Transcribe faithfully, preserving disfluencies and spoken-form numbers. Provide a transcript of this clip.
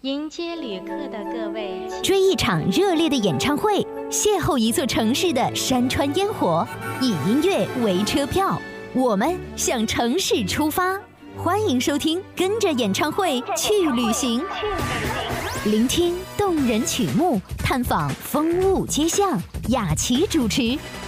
迎接旅客的各位， 追一场热烈的演唱会，邂逅一座城市的山川烟火，以音乐为车票，我们向城市出发。欢迎收听《跟着演唱会去旅行》，聆听动人曲目，探访风物街巷。雅琪主持，